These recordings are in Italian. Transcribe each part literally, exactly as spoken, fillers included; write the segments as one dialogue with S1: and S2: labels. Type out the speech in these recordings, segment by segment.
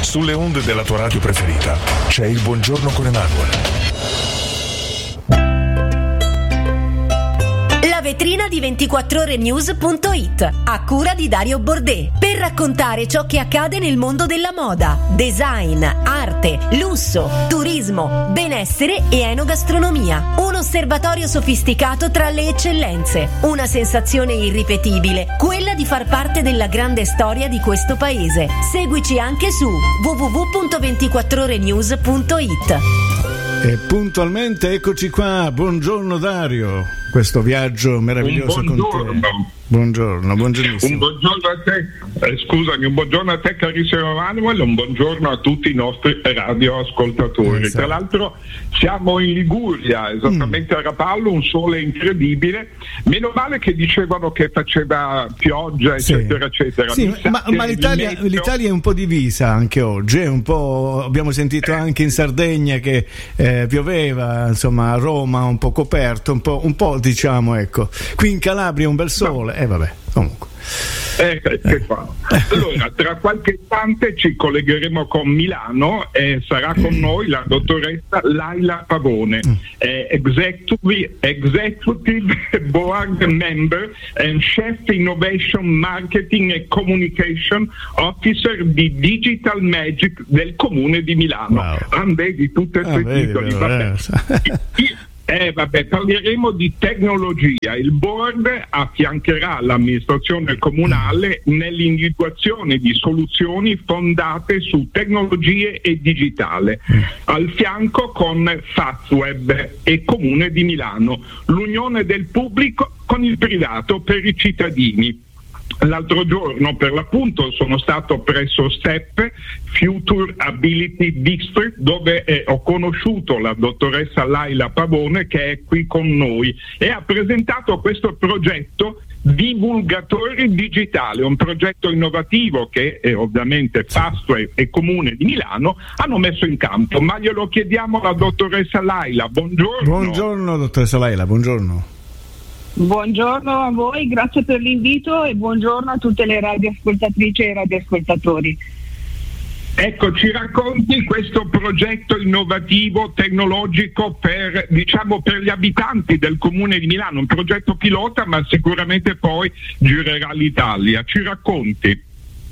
S1: Sulle onde della tua radio preferita c'è il Buongiorno con Emanuele.
S2: La vetrina di ventiquattro ore news punto it, a cura di Dario Bordé, per raccontare ciò che accade nel mondo della moda, design, arte, lusso, turismo, benessere e enogastronomia. Un osservatorio sofisticato tra le eccellenze, una sensazione irripetibile, quella di far parte della grande storia di questo paese. Seguici anche su w w w punto ventiquattro ore news punto it.
S3: E puntualmente eccoci qua, buongiorno Dario, questo viaggio meraviglioso con te. Buongiorno, buongiornissimo.
S4: Un buongiorno a te, eh, scusami, un buongiorno a te carissimo Emanuele, un buongiorno a tutti i nostri radioascoltatori. Esatto. Tra l'altro siamo in Liguria, esattamente mm. a Rapallo, un sole incredibile, meno male che dicevano che faceva pioggia eccetera sì. eccetera.
S3: Sì, ma, ma l'Italia, meteo... l'Italia è un po' divisa anche oggi, è un po', abbiamo sentito anche in Sardegna che eh, pioveva, insomma a Roma un po' coperto, un po', un po' diciamo ecco, qui in Calabria un bel sole. E eh, vabbè, comunque.
S4: Eh, che fa? Allora, tra qualche istante ci collegheremo con Milano e sarà con noi la dottoressa Laila Pavone, eh, executive, executive Board Member and Chef Innovation Marketing e Communication Officer di Digital Magic del Comune di Milano. Wow. Ah, vedi tutti e tre i titoli. Vabbè. Eh vabbè, parleremo di tecnologia. Il board affiancherà l'amministrazione comunale nell'individuazione di soluzioni fondate su tecnologie e digitale, al fianco con Fastweb e Comune di Milano, l'unione del pubblico con il privato per i cittadini. L'altro giorno per l'appunto sono stato presso STEP Future Ability District, dove eh, ho conosciuto la dottoressa Laila Pavone, che è qui con noi e ha presentato questo progetto Divulgatori Digitali, un progetto innovativo che eh, ovviamente Fastweb e Comune di Milano hanno messo in campo, ma glielo chiediamo alla dottoressa Laila. Buongiorno.
S3: Buongiorno dottoressa Laila, buongiorno.
S5: Buongiorno a voi, grazie per l'invito e buongiorno a tutte le radioascoltatrici e radioascoltatori.
S4: Ecco, ci racconti questo progetto innovativo tecnologico per, diciamo, per gli abitanti del Comune di Milano, un progetto pilota ma sicuramente poi girerà l'Italia. Ci racconti?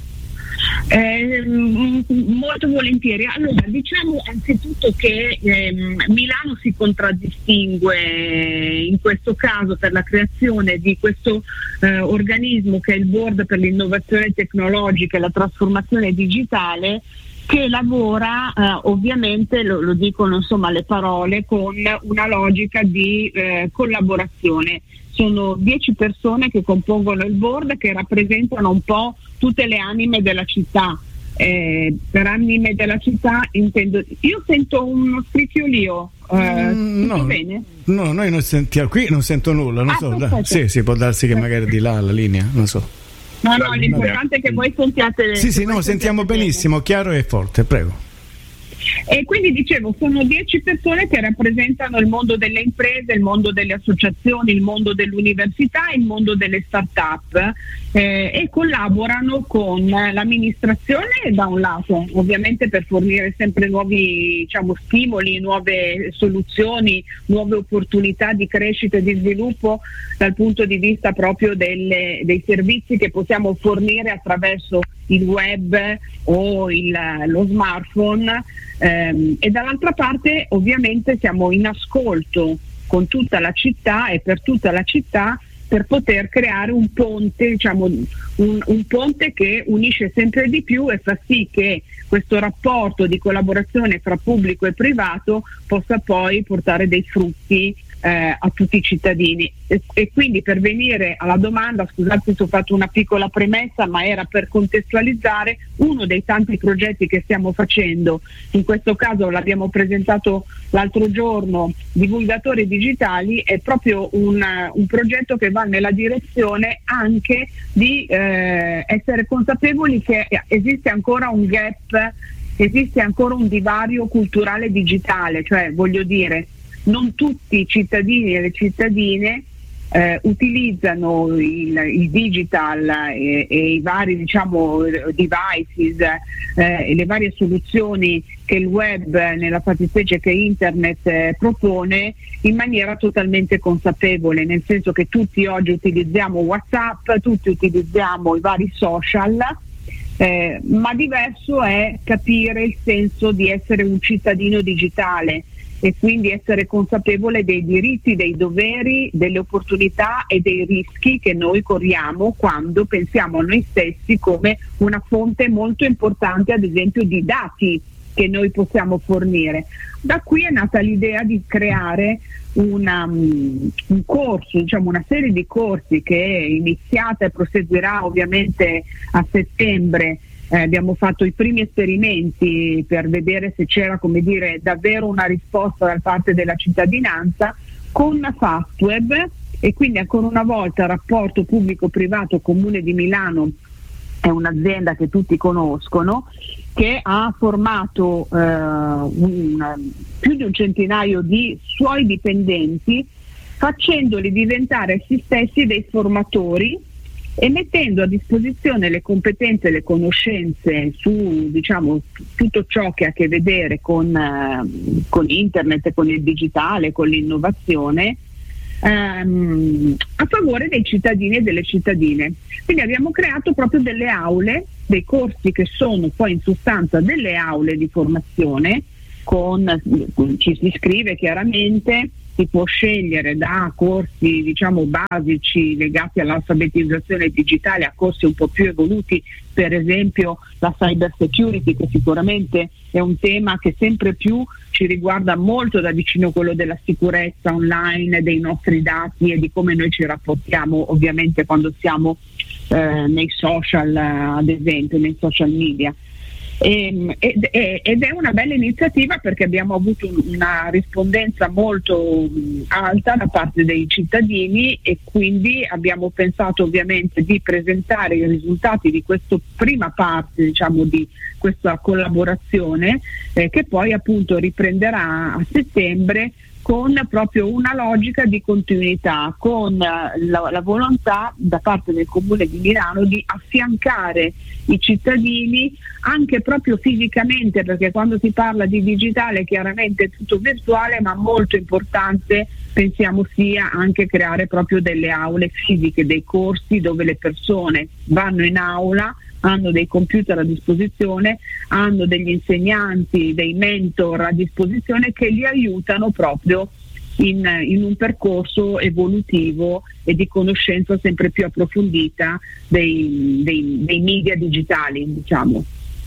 S5: Eh, molto volentieri. Allora, diciamo anzitutto che eh, Milano si contraddistingue in questo caso per la creazione di questo eh, organismo che è il Board per l'innovazione tecnologica e la trasformazione digitale, che lavora eh, ovviamente, lo, lo dicono insomma le parole, con una logica di eh, collaborazione. Sono dieci persone che compongono il board, che rappresentano un po' tutte le anime della città. Eh, per anime della città intendo, io sento uno scricchiolio, eh,
S3: mm, no,
S5: bene?
S3: No, noi non sentiamo, qui non sento nulla, non
S5: ah,
S3: so, da, sì, sì, può darsi che magari di là la linea, non so.
S5: No, no, l'importante è che voi sentiate.
S3: Sì, sì, no, sentiamo benissimo, chiaro e forte, prego.
S5: E quindi dicevo, sono dieci persone che rappresentano il mondo delle imprese, il mondo delle associazioni, il mondo dell'università, il mondo delle start-up eh, e collaborano con l'amministrazione da un lato, ovviamente per fornire sempre nuovi, diciamo, stimoli, nuove soluzioni, nuove opportunità di crescita e di sviluppo dal punto di vista proprio delle, dei servizi che possiamo fornire attraverso il web o il, lo smartphone, ehm, e dall'altra parte ovviamente siamo in ascolto con tutta la città e per tutta la città per poter creare un ponte, diciamo un, un ponte che unisce sempre di più e fa sì che questo rapporto di collaborazione fra pubblico e privato possa poi portare dei frutti eh, a tutti i cittadini. E, e quindi, per venire alla domanda, scusate se ho fatto una piccola premessa, ma era per contestualizzare uno dei tanti progetti che stiamo facendo. In questo caso l'abbiamo presentato l'altro giorno, Divulgatori Digitali, è proprio un, un progetto che va nella direzione anche di eh, essere consapevoli che esiste ancora un gap, esiste ancora un divario culturale digitale, cioè voglio dire, non tutti i cittadini e le cittadine eh, utilizzano il, il digital e, e i vari diciamo devices eh, e le varie soluzioni che il web, nella fattispecie che internet eh, propone, in maniera totalmente consapevole, nel senso che tutti oggi utilizziamo WhatsApp, tutti utilizziamo i vari social, eh, ma diverso è capire il senso di essere un cittadino digitale e quindi essere consapevole dei diritti, dei doveri, delle opportunità e dei rischi che noi corriamo quando pensiamo a noi stessi come una fonte molto importante, ad esempio, di dati che noi possiamo fornire. Da qui è nata l'idea di creare una, um, un corso, diciamo una serie di corsi che è iniziata e proseguirà ovviamente a settembre. Eh, abbiamo fatto i primi esperimenti per vedere se c'era, come dire, davvero una risposta da parte della cittadinanza con Fastweb, e quindi ancora una volta il rapporto pubblico-privato Comune di Milano è un'azienda che tutti conoscono, che ha formato eh, un, più di un centinaio di suoi dipendenti, facendoli diventare essi stessi dei formatori e mettendo a disposizione le competenze e le conoscenze su, diciamo, tutto ciò che ha a che vedere con, eh, con internet, con il digitale, con l'innovazione, ehm, a favore dei cittadini e delle cittadine. Quindi abbiamo creato proprio delle aule, dei corsi che sono poi in sostanza delle aule di formazione, con, ci si iscrive chiaramente, si può scegliere da corsi diciamo basici legati all'alfabetizzazione digitale a corsi un po' più evoluti, per esempio la cyber security, che sicuramente è un tema che sempre più ci riguarda molto da vicino, quello della sicurezza online dei nostri dati e di come noi ci rapportiamo ovviamente quando siamo eh, nei social, ad esempio nei social media. E, ed, ed è una bella iniziativa perché abbiamo avuto una rispondenza molto alta da parte dei cittadini, e quindi abbiamo pensato ovviamente di presentare i risultati di questa prima parte, diciamo, di questa collaborazione eh, che poi appunto riprenderà a settembre con proprio una logica di continuità, con la, la volontà da parte del Comune di Milano di affiancare i cittadini anche proprio fisicamente, perché quando si parla di digitale chiaramente è tutto virtuale, ma molto importante pensiamo sia anche creare proprio delle aule fisiche, dei corsi dove le persone vanno in aula, hanno dei computer a disposizione, hanno degli insegnanti, dei mentor a disposizione che li aiutano proprio in, in un percorso evolutivo e di conoscenza sempre più approfondita dei, dei, dei media digitali, diciamo.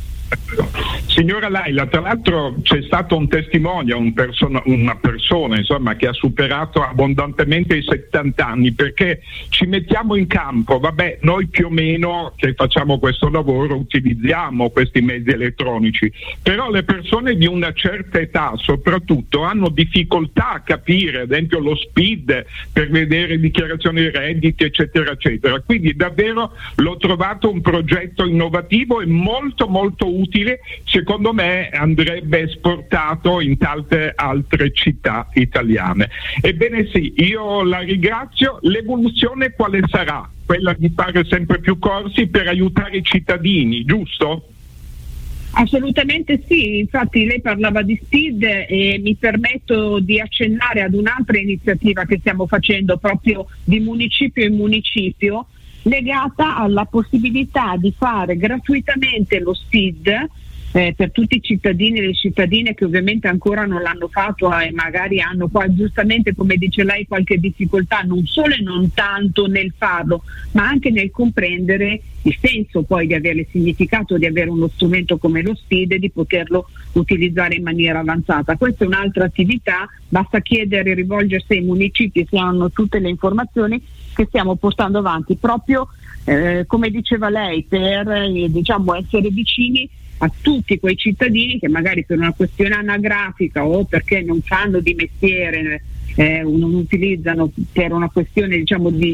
S4: Signora Laila, tra l'altro c'è stato un testimone, un persona, una persona insomma che ha superato abbondantemente i settanta anni, perché ci mettiamo in campo, vabbè, noi più o meno che facciamo questo lavoro utilizziamo questi mezzi elettronici, però le persone di una certa età soprattutto hanno difficoltà a capire, ad esempio, lo SPID per vedere dichiarazioni di redditi eccetera eccetera, quindi davvero l'ho trovato un progetto innovativo e molto molto utile. Secondo me andrebbe esportato in tante altre città italiane. Ebbene sì, io la ringrazio. L'evoluzione quale sarà? Quella di fare sempre più corsi per aiutare i cittadini, giusto?
S5: Assolutamente sì, infatti lei parlava di SPID e mi permetto di accennare ad un'altra iniziativa che stiamo facendo proprio di municipio in municipio, legata alla possibilità di fare gratuitamente lo SPID eh, per tutti i cittadini e le cittadine che ovviamente ancora non l'hanno fatto e magari hanno qua giustamente, come dice lei, qualche difficoltà non solo e non tanto nel farlo, ma anche nel comprendere il senso poi di avere il significato di avere uno strumento come lo SPID e di poterlo utilizzare in maniera avanzata. Questa è un'altra attività, basta chiedere e rivolgersi ai municipi se hanno tutte le informazioni che stiamo portando avanti proprio eh, come diceva lei, per eh, diciamo essere vicini a tutti quei cittadini che magari per una questione anagrafica o perché non fanno di mestiere, eh, non utilizzano per una questione diciamo di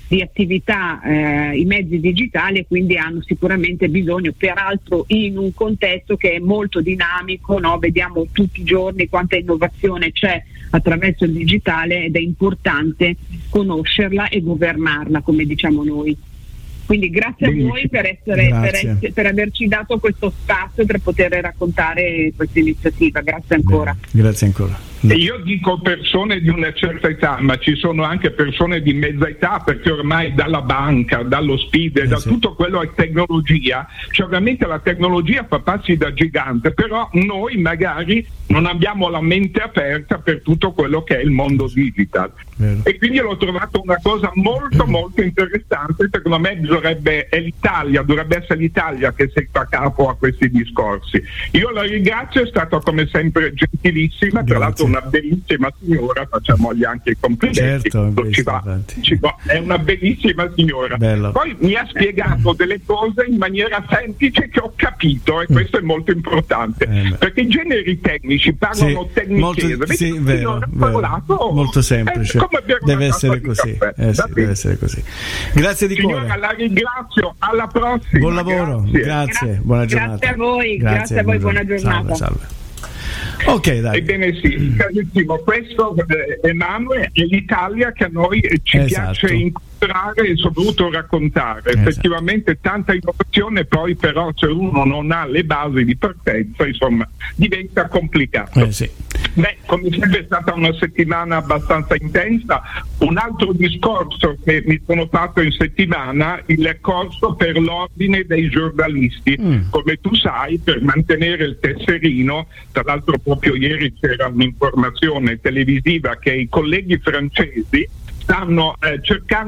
S5: di attività eh, i mezzi digitali, e quindi hanno sicuramente bisogno, peraltro in un contesto che è molto dinamico, no? Vediamo tutti i giorni quanta innovazione c'è attraverso il digitale ed è importante conoscerla e governarla, come diciamo noi. Quindi grazie a voi per, essere, per, essere, per averci dato questo spazio per poter raccontare questa iniziativa. Grazie ancora.
S3: Bene, grazie ancora.
S4: E io dico persone di una certa età, ma ci sono anche persone di mezza età, perché ormai dalla banca, dallo speed, eh da sì. tutto quello è tecnologia, cioè ovviamente la tecnologia fa passi da gigante, però noi magari non abbiamo la mente aperta per tutto quello che è il mondo digital. Vero. E quindi l'ho trovato una cosa molto molto interessante. Secondo me dovrebbe, è l'Italia, dovrebbe essere l'Italia che si fa capo a questi discorsi. Io la ringrazio, è stata come sempre gentilissima. Grazie. Tra l'altro una bellissima signora, facciamogli anche i complimenti.
S3: Certo,
S4: ci va, ci va. È una bellissima signora.
S3: Bello.
S4: Poi mi ha spiegato delle cose in maniera semplice che ho capito, e mm. questo è molto importante, eh, perché i generi tecnici parlano sì, tecnichese,
S3: molto, sì, vero,
S4: parlato,
S3: molto semplice, deve essere così, eh sì, deve essere così. Grazie di
S4: signora,
S3: cuore,
S4: la ringrazio, alla prossima.
S3: Buon lavoro, grazie, grazie. Buona giornata.
S5: Grazie a voi, grazie, grazie a voi, buona giornata.
S3: Salve, salve. Ok, dai.
S4: Ebbene sì, carissimo, questo eh, Emanuele è l'Italia che a noi ci
S3: esatto.
S4: piace incontrare e soprattutto raccontare. Esatto. Effettivamente tanta innovazione, poi però se uno non ha le basi di partenza, insomma, diventa complicato.
S3: Eh sì.
S4: Beh, come sempre è stata una settimana abbastanza intensa. Un altro discorso che mi sono fatto in settimana, il corso per l'ordine dei giornalisti. Mm. Come tu sai, per mantenere il tesserino, tra l'altro proprio ieri c'era un'informazione televisiva che i colleghi francesi stanno eh, cercando